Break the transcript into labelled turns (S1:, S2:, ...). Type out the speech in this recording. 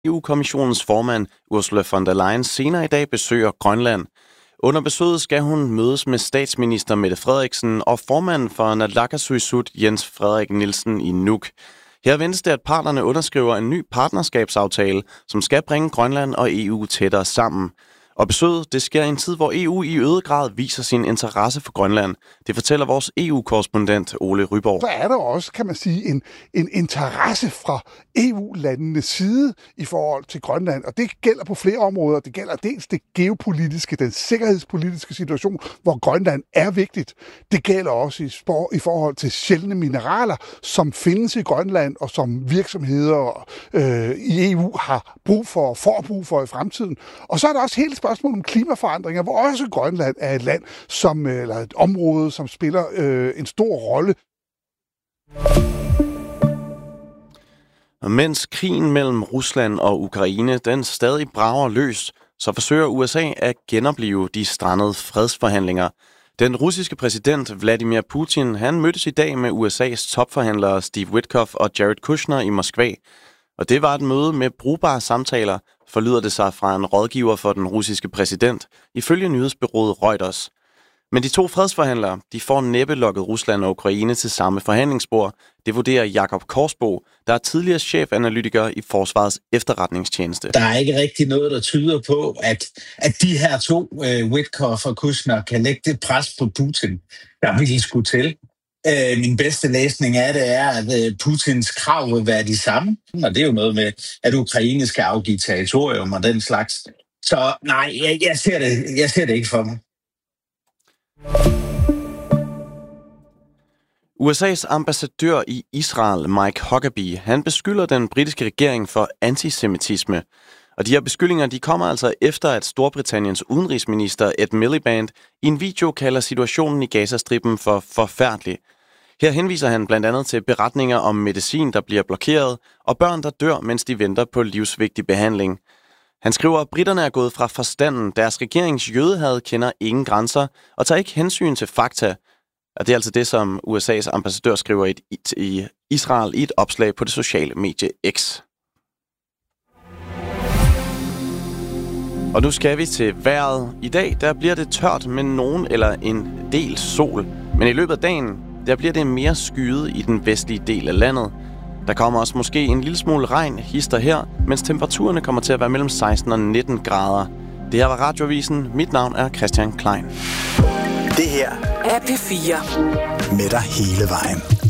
S1: EU-kommissionens formand Ursula von der Leyen senere i dag besøger Grønland. Under besøget skal hun mødes med statsminister Mette Frederiksen og formanden for Naalakkersuisut Jens Frederik Nielsen i Nuuk. Her ventes det, at parterne underskriver en ny partnerskabsaftale, som skal bringe Grønland og EU tættere sammen. Og besøget, det sker i en tid, hvor EU i øget grad viser sin interesse for Grønland. Det fortæller vores EU-korrespondent Ole Ryborg.
S2: Så er der også, kan man sige, en interesse fra EU-landenes side i forhold til Grønland. Og det gælder på flere områder. Det gælder dels det geopolitiske, den sikkerhedspolitiske situation, hvor Grønland er vigtigt. Det gælder også i forhold til sjældne mineraler, som findes i Grønland, og som virksomheder i EU har brug for og får brug for i fremtiden. Og så er der også hele spørgsmål om klimaforandringer, hvor også Grønland er et land, eller et område, som spiller en stor rolle.
S1: Og mens krigen mellem Rusland og Ukraine den stadig brager løs, så forsøger USA at genoplive de strandede fredsforhandlinger. Den russiske præsident Vladimir Putin, han mødtes i dag med USA's topforhandlere Steve Witkoff og Jared Kushner i Moskva. Og det var et møde med brugbare samtaler, forlyder det sig fra en rådgiver for den russiske præsident, ifølge nyhedsbureauet Reuters. Men de to fredsforhandlere, de får næppe lokket Rusland og Ukraine til samme forhandlingsbord. Det vurderer Jakob Korsbo, der er tidligere chefanalytiker i Forsvarets efterretningstjeneste.
S3: Der er ikke rigtig noget, der tyder på, at de her to, Witkoff og Kushner, kan lægge det pres på Putin, der virkelig skulle til. Min bedste læsning af det er, at Putins krav vil være de samme. Og det er jo noget med, at Ukraine skal afgive territorium og den slags. Så nej, jeg ser det ikke for mig.
S1: USA's ambassadør i Israel, Mike Huckabee, han beskylder den britiske regering for antisemitisme. Og de her beskyldninger, de kommer altså efter, at Storbritanniens udenrigsminister Ed Miliband i en video kalder situationen i Gazastriben for forfærdelig. Her henviser han blandt andet til beretninger om medicin, der bliver blokeret, og børn, der dør, mens de venter på livsvigtig behandling. Han skriver, at britterne er gået fra forstanden, deres regerings jødehad kender ingen grænser og tager ikke hensyn til fakta. Og det er altså det, som USA's ambassadør skriver i Israel i et opslag på det sociale medie X. Og nu skal vi til vejret. I dag der bliver det tørt med nogen eller en del sol. Men i løbet af dagen der bliver det mere skyet i den vestlige del af landet. Der kommer også måske en lille smule regn hister her, mens temperaturerne kommer til at være mellem 16 og 19 grader. Det her var Radioavisen. Mit navn er Christian Klein.
S4: Det her er P4. Med dig hele vejen.